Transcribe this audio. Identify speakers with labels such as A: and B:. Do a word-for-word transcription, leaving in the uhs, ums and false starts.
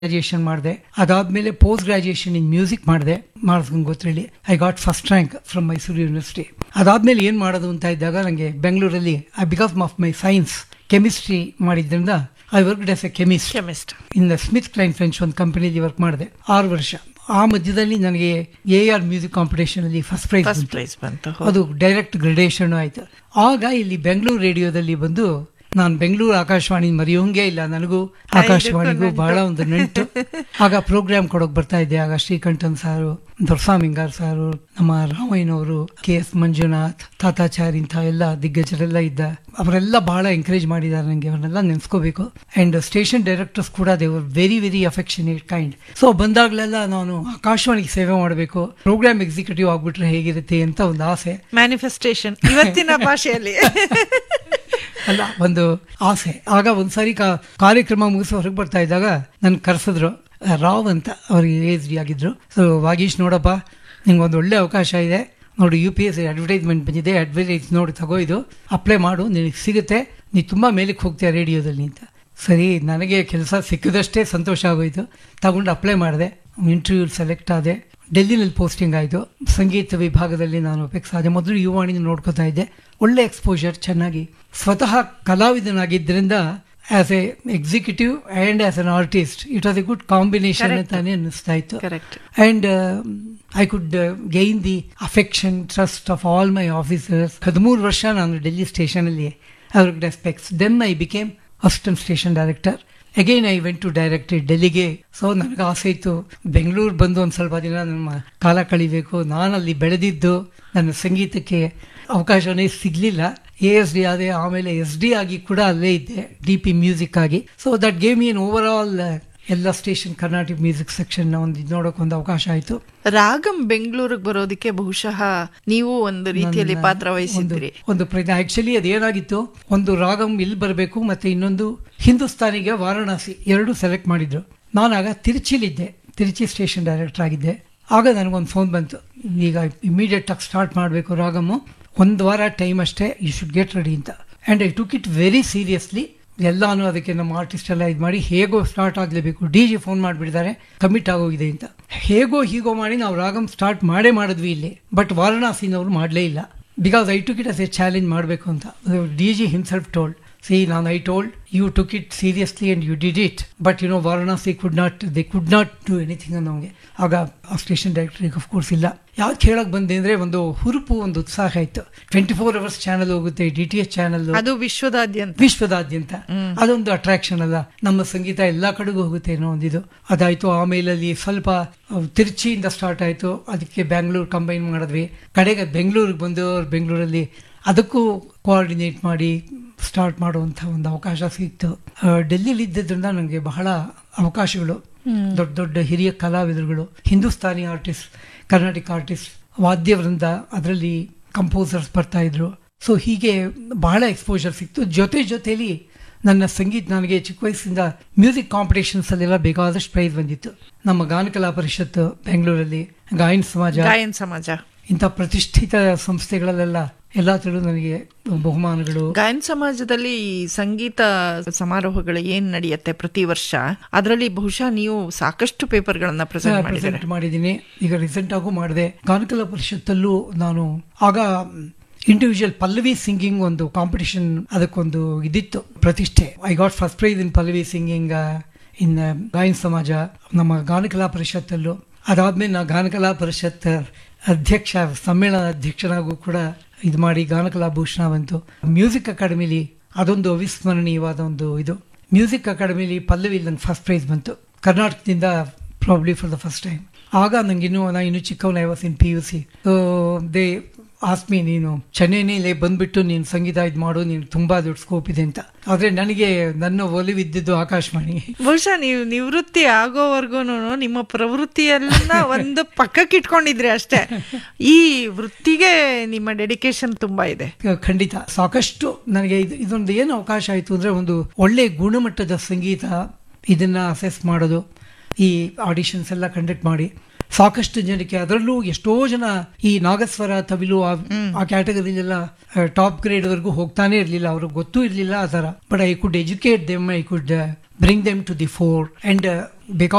A: Graduation ಮಾಡಿದೆ. ಅದಾದ್ಮೇಲೆ post graduation in music ಮಾಡಿದೆ Mars ಗಂಗೋತ್ರಿಲಿ. I got first rank from Mysuru university. ಅದಾದ್ಮೇಲೆ ಏನ್ ಮಾಡೋದು ಅಂತ ಇದ್ದಾಗ ನನಗೆ ಬೆಂಗಳೂರಲ್ಲಿ because of my science chemistry ಮಾಡಿದ್ರಿಂದ I work as A chemist
B: chemist
A: in the Smith ಕ್ಲೈನ್ French ಒಂದು ಕಂಪನಿಯಲ್ಲಿ ವರ್ಕ್ ಮಾಡಿದೆ ಆರು ವರ್ಷ. ಆ ಮಧ್ಯದಲ್ಲಿ ನನಗೆ ಎ ಆರ್ ಮ್ಯೂಸಿಕ್ ಕಾಂಪಿಟೇಷನ್ ಅಲ್ಲಿ ಫಸ್ಟ್ ಪ್ರೈಸ್
B: ಫಸ್ಟ್ ಪ್ರೈಸ್ ಬಂತು.
A: ಅದು ಡೈರೆಕ್ಟ್ ಗ್ರೇಡೇಷನ್ ಆಯ್ತು. ಆಗ ಇಲ್ಲಿ ಬೆಂಗಳೂರು ರೇಡಿಯೋದಲ್ಲಿ ಬಂದು ನಾನು ಬೆಂಗಳೂರು ಆಕಾಶವಾಣಿ ಮರೆಯೋಂಗೇ ಇಲ್ಲ, ನನಗೂ ಆಕಾಶವಾಣಿಗೂ ಬಹಳ ಒಂದು ನಂಟು. ಆಗ ಪ್ರೋಗ್ರಾಮ್ ಕೊಡೋಕೆ ಬರ್ತಾ ಇದ್ದೆ. ಆಗ ಶ್ರೀಕಂಠನ್ ಸಾರು, ದೊರ್ಸಾಮಿಂಗಾರ್ ಸಾರು, ನಮ್ಮ ರಾಮಯ್ಯನವರು, ಕೆ ಎಸ್ ಮಂಜುನಾಥ್, ತಾತಾಚಾರಿ ಇಂಥ ಎಲ್ಲ ದಿಗ್ಗಜರೆಲ್ಲ ಇದ್ದ. ಅವರೆಲ್ಲ ಬಹಳ ಎಂಕರೇಜ್ ಮಾಡಿದ್ದಾರೆ ನನಗೆ, ಅವನ್ನೆಲ್ಲ ನೆನೆಸ್ಕೋಬೇಕು. ಅಂಡ್ ಸ್ಟೇಷನ್ ಡೈರೆಕ್ಟರ್ಸ್ ಕೂಡ they were very very affectionate kind. So ಬಂದಾಗಲೆಲ್ಲ ನಾನು ಆಕಾಶವಾಣಿಗೆ ಸೇವೆ ಮಾಡಬೇಕು, ಪ್ರೋಗ್ರಾಮ್ ಎಕ್ಸಿಕ್ಯೂಟಿವ್ ಆಗ್ಬಿಟ್ರೆ ಹೇಗಿರುತ್ತೆ ಅಂತ ಒಂದು ಆಸೆ,
B: ಮ್ಯಾನಿಫೆಸ್ಟೇಷನ್ ಇವತ್ತಿನ ಭಾಷೆಯಲ್ಲಿ
A: ಅಲ್ಲ ಒಂದು ಆಸೆ. ಆಗ ಒಂದ್ಸಾರಿ ಕಾರ್ಯಕ್ರಮ ಮುಗಿಸಿ ಹೊರಗೆ ಬರ್ತಾ ಇದ್ದಾಗ ನನ್ ಕರೆಸಿದ್ರು, ರಾವ್ ಅಂತ ಅವ್ರಿಗೆ ಏಜ್ ಡಿ ಆಗಿದ್ರು. ಸೊ ವಾಗೀಶ್ ನೋಡಪ್ಪ, ನಿಂಗೆ ಒಂದು ಒಳ್ಳೆ ಅವಕಾಶ ಇದೆ ನೋಡಿ, U P S C advertisement ಬಂದಿದೆ, ಅಡ್ವರ್ಟೈಸ್ ನೋಡಿ ತಗೋ, ಇದು ಅಪ್ಲೈ ಮಾಡು, ನಿನಗೆ ಸಿಗುತ್ತೆ, ನೀ ತುಂಬಾ ಮೇಲಕ್ಕೆ ಹೋಗ್ತೀಯ ರೇಡಿಯೋದಲ್ಲಿ ಅಂತ. ಸರಿ, ನನಗೆ ಕೆಲಸ ಸಿಕ್ಕಿದಷ್ಟೇ ಸಂತೋಷ ಆಗೋಯ್ತು. ತಗೊಂಡು ಅಪ್ಲೈ ಮಾಡಿದೆ, ಇಂಟರ್ವ್ಯೂ ಸೆಲೆಕ್ಟ್ ಆದೆ. ಡೆಲ್ಲಿನಲ್ಲಿ ಪೋಸ್ಟಿಂಗ್ ಆಯಿತು. ಸಂಗೀತ ವಿಭಾಗದಲ್ಲಿ ನಾನು ಫಿಕ್ಸ್ ಆದೆ. ಮೊದಲು ಯುವಾಣಿನ ನೋಡ್ಕೋತಾ ಇದ್ದೆ, ಒಳ್ಳೆ ಎಕ್ಸ್ಪೋಜರ್, ಚೆನ್ನಾಗಿ. ಸ್ವತಃ ಕಲಾವಿದನಾಗಿದ್ದರಿಂದ as A executive and as an artist it was A good combination ಅಂತಾನೆ ಅನ್ನಿಸ್ತಾ ಇತ್ತು. And I could gain the affection, trust of all my officers. ಹದಿಮೂರು ವರ್ಷ ನಾನು ಡೆಲ್ಲಿ ಸ್ಟೇಷನ್ ಅಲ್ಲಿ ಅವ್ರಿಗೆ respects. Then I became assistant station director. Again I went to directed ಡೆಲ್ಲಿಗೆ. So ನನಗೆ ಆಸೆ ಇತ್ತು ಬೆಂಗಳೂರು ಬಂದು ಒಂದು ಸ್ವಲ್ಪ ದಿನ ನಮ್ಮ ಕಾಲ ಕಳಿಬೇಕು. ನಾನು ಅಲ್ಲಿ ಬೆಳೆದಿದ್ದು, ನನ್ನ ಸಂಗೀತಕ್ಕೆ ಅವಕಾಶನೇ ಸಿಗ್ಲಿಲ್ಲ. ಎ ಎಸ್ ಡಿ ಆದೆ, ಆಮೇಲೆ ಎಸ್ ಡಿ ಆಗಿ ಕೂಡ ಅಲ್ಲೇ ಇದ್ದೆ, ಡಿ ಪಿ ಮ್ಯೂಸಿಕ್ ಆಗಿ. So that gave me N over all ಎಲ್ಲ ಸ್ಟೇಷನ್ ಕರ್ನಾಟಕ ಮ್ಯೂಸಿಕ್ ಸೆಕ್ಷನ್ ಒಂದು ನೋಡೋಕೆ ಒಂದು ಅವಕಾಶ ಆಯಿತು.
B: ರಾಗಂ ಬೆಂಗಳೂರಿಗೆ ಬರೋದಕ್ಕೆ ಬಹುಶಃ ನೀವು ಒಂದು ರೀತಿಯಲ್ಲಿ ಪಾತ್ರ ವಹಿಸಿದ್ರಿ.
A: ಒಂದು ಪ್ರಯತ್ನ. ಆಕ್ಚುಲಿ ಅದೇನಾಗಿತ್ತು, ಒಂದು ರಾಗಂ ಇಲ್ಲಿ ಬರಬೇಕು, ಮತ್ತೆ ಇನ್ನೊಂದು ಹಿಂದೂಸ್ತಾನಿಗೆ ವಾರಣಾಸಿ, ಎರಡು ಸೆಲೆಕ್ಟ್ ಮಾಡಿದ್ರು. ನಾನಾಗ ತಿರುಚಿಲಿದ್ದೆ, ತಿರುಚಿ ಸ್ಟೇಷನ್ ಡೈರೆಕ್ಟರ್ ಆಗಿದ್ದೆ. ಆಗ ನನಗೊಂದು ಫೋನ್ ಬಂತು, ಈಗ ಇಮಿಡಿಯೇಟ್ ಆಗಿ ಸ್ಟಾರ್ಟ್ ಮಾಡಬೇಕು ರಾಗಮ್ಮು, ಒಂದು ವಾರ ಟೈಮ್ ಅಷ್ಟೇ, ಯು ಶುಡ್ ಗೆಟ್ ರೆಡಿ ಅಂತ. And I took it very seriously. ಎಲ್ಲಾನು ಅದಕ್ಕೆ ನಮ್ಮ ಆರ್ಟಿಸ್ಟ್ ಎಲ್ಲ ಇದು ಮಾಡಿ ಹೇಗೋ ಸ್ಟಾರ್ಟ್ ಆಗಲೇಬೇಕು. ಡಿ ಜಿ ಫೋನ್ ಮಾಡಿಬಿಟ್ಟಿದ್ದಾರೆ, ಕಮಿಟ್ ಆಗೋಗಿದೆ ಅಂತ. ಹೇಗೋ ಹೀಗೋ ಮಾಡಿ ನಾವು ರಾಗಂ ಸ್ಟಾರ್ಟ್ ಮಾಡೇ ಮಾಡಿದ್ವಿ ಇಲ್ಲಿ. ಬಟ್ ವಾರಣಾಸಿನವ್ರು ಮಾಡಲೇ ಇಲ್ಲ, because I took it as A challenge ಮಾಡಬೇಕು ಅಂತ. D G himself told, C ನಾನು I told you took it seriously and you did it, but you know Varanasi could not they could not do anything ನಮಗೆ. ಆಗ ಆ station ಡೈರೆಕ್ಟರಿಗೆ of course ಇಲ್ಲ. ಯಾವ್ದು ಹೇಳಕ್ ಬಂದೆ ಅಂದ್ರೆ, ಒಂದು ಹುರುಪು, ಒಂದು ಉತ್ಸಾಹ ಇತ್ತು. ಟ್ವೆಂಟಿ ಫೋರ್ ಅವರ್ಸ್ ಚಾನಲ್ ಹೋಗುತ್ತೆ, ಡಿ ಟಿ ಎಚ್ ಚಾನಲ್,
B: ಅದು ವಿಶ್ವದಾದ್ಯಂತ ವಿಶ್ವದಾದ್ಯಂತ
A: ಅದೊಂದು ಅಟ್ರಾಕ್ಷನ್ ಅಲ್ಲ. ನಮ್ಮ ಸಂಗೀತ ಎಲ್ಲಾ ಕಡೆಗೂ ಹೋಗುತ್ತೆ ಅನ್ನೋ ಒಂದಿದು ಅದಾಯ್ತು. ಆಮೇಲೆ ಅಲ್ಲಿ ಸ್ವಲ್ಪ ತಿರುಚಿಯಿಂದ ಸ್ಟಾರ್ಟ್ ಆಯ್ತು, ಅದಕ್ಕೆ ಬ್ಯಾಂಗ್ಳೂರ್ ಕಂಬೈನ್ ಮಾಡಿದ್ವಿ. ಕಡೆಗೆ ಬೆಂಗಳೂರಿಗೆ ಬಂದು ಬೆಂಗಳೂರಲ್ಲಿ ಅದಕ್ಕೂ ಕೋಆರ್ಡಿನೇಟ್ ಮಾಡಿ ಸ್ಟಾರ್ಟ್ ಮಾಡುವಂತ ಒಂದು ಅವಕಾಶ ಸಿಕ್ತು. ಡೆಲ್ಲಿಲಿ ಇದ್ದಿದ್ರಿಂದ ನನಗೆ ಬಹಳ ಅವಕಾಶಗಳು, ದೊಡ್ಡ ದೊಡ್ಡ ಹಿರಿಯ ಕಲಾವಿದರುಗಳು, ಹಿಂದೂಸ್ತಾನಿ ಆರ್ಟಿಸ್ಟ್, ಕರ್ನಾಟಕ ಆರ್ಟಿಸ್ಟ್, ವಾದ್ಯವೃಂದ, ಅದರಲ್ಲಿ ಕಂಪೋಸರ್ಸ್ ಬರ್ತಾ ಇದ್ರು. ಸೊ ಹೀಗೆ ಬಹಳ ಎಕ್ಸ್ಪೋಜರ್ ಸಿಕ್ತು. ಜೊತೆ ಜೊತೆಲಿ ನನ್ನ ಸಂಗೀತ, ನನಗೆ ಚಿಕ್ಕ ವಯಸ್ಸಿಂದ ಮ್ಯೂಸಿಕ್ ಕಾಂಪಿಟೇಷನ್ಸ್ ಅಲ್ಲೆಲ್ಲ ಬೇಕಾದಷ್ಟು ಪ್ರೈಸ್ ಬಂದಿತ್ತು. ನಮ್ಮ ಗಾನಕಲಾ ಪರಿಷತ್ ಬೆಂಗಳೂರಲ್ಲಿ, ಗಾಯನ ಸಮಾಜ,
B: ಗಾಯನ ಸಮಾಜ ಇಂಥ
A: ಪ್ರತಿಷ್ಠಿತ ಸಂಸ್ಥೆಗಳಲ್ಲೆಲ್ಲ ಎಲ್ಲಾ ತರ ನನಗೆ ಬಹುಮಾನಗಳು.
B: ಗಾಯನ ಸಮಾಜದಲ್ಲಿ ಸಂಗೀತ ಸಮಾರೋಹಗಳು ಏನ್ ನಡೆಯುತ್ತೆ ಪ್ರತಿ ವರ್ಷ, ಅದರಲ್ಲಿ ಬಹುಶಃ ನೀವು ಸಾಕಷ್ಟು ಪೇಪರ್ ಗಳನ್ನ ಪ್ರೆಸೆಂಟ್
A: ಮಾಡಿದ್ದೀನಿ. ಈಗ ರೀಸೆಂಟ್ ಆಗು ಮಾಡಿದೆ. ಗಾನಕಲಾ ಪರಿಷತ್ತಲ್ಲೂ ನಾನು ಆಗ ಇಂಡಿವಿಜುವಲ್ ಪಲ್ಲವಿ ಸಿಂಗಿಂಗ್ ಒಂದು ಕಾಂಪಿಟಿಷನ್, ಅದಕ್ಕೊಂದು ಇದಿತ್ತು ಪ್ರತಿಷ್ಠೆ. I got first prize in Pallavi singing ಇನ್ ಗಾಯನ ಸಮಾಜ, ನಮ್ಮ ಗಾನಕಲಾ ಪರಿಷತ್ತಲ್ಲೂ. ಅದಾದ್ಮೇಲೆ ನಾ ಗಾನಕಲಾ ಪರಿಷತ್ ಅಧ್ಯಕ್ಷ, ಸಮ್ಮೇಳನ ಅಧ್ಯಕ್ಷನಾಗೂ ಕೂಡ ಇದು ಮಾಡಿ ಗಾನಕಲಾ ಭೂಷಣ ಬಂತು. ಮ್ಯೂಸಿಕ್ ಅಕಾಡೆಮಿಲಿ ಅದೊಂದು ಅವಿಸ್ಮರಣೀಯವಾದ ಒಂದು ಇದು. ಮ್ಯೂಸಿಕ್ ಅಕಾಡೆಮಿಲಿ ಪಲ್ಲವಿ ನಂಗೆ ಫಸ್ಟ್ ಪ್ರೈಸ್ ಬಂತು, ಕರ್ನಾಟಕದಿಂದ, probably for the first time. ಆಗ ನಂಗಿನ್ನೂ ನಾ ಇನ್ನು ಚಿಕ್ಕವನ I was in P U C. So they ಆಸ್ಮಿ, ನೀನು ಚೆನ್ನೈನಲ್ಲಿ ಬಂದ್ಬಿಟ್ಟು ನೀನು ಸಂಗೀತ ಇದು ಮಾಡು, ನೀನು ತುಂಬಾ ದೊಡ್ಡ ಸ್ಕೋಪ್ ಇದೆ ಅಂತ. ಆದ್ರೆ ನನಗೆ ನನ್ನ ಒಲಿವಿದ್ದಿದ್ದು ಆಕಾಶವಾಣಿ.
B: ಬಹುಶಃ ನೀವು ನಿವೃತ್ತಿ ಆಗೋವರೆಗೂ ನಿಮ್ಮ ಪ್ರವೃತ್ತಿಯನ್ನ ಒಂದು ಪಕ್ಕಕ್ಕೆ ಇಟ್ಕೊಂಡಿದ್ರಿ ಅಷ್ಟೇ. ಈ ವೃತ್ತಿಗೆ ನಿಮ್ಮ ಡೆಡಿಕೇಶನ್ ತುಂಬಾ ಇದೆ.
A: ಖಂಡಿತ. ಸಾಕಷ್ಟು ನನಗೆ ಇದೊಂದು ಏನು ಅವಕಾಶ ಆಯ್ತು ಅಂದ್ರೆ, ಒಂದು ಒಳ್ಳೆ ಗುಣಮಟ್ಟದ ಸಂಗೀತ ಇದನ್ನ ಅಸೆಸ್ ಮಾಡೋದು, ಈ ಆಡಿಷನ್ಸ್ ಎಲ್ಲ ಕಂಡಕ್ಟ್ ಮಾಡಿ ಸಾಕಷ್ಟು ಜನಕ್ಕೆ, ಅದರಲ್ಲೂ ಎಷ್ಟೋ ಜನ ಈ ನಾಗಸ್ವರ ತವಿಲು ಆ- ಆ ಕ್ಯಾಟಗರಿಲೆಲ್ಲ ಟಾಪ್ ಗ್ರೇಡ್ ವರೆಗೂ ಹೋಗ್ತಾನೆ ಇರ್ಲಿಲ್ಲ, ಅವ್ರಿಗೆ ಗೊತ್ತೂ ಇರ್ಲಿಲ್ಲ ಆ ತರ. But I could educate them, I could bring them to the four and because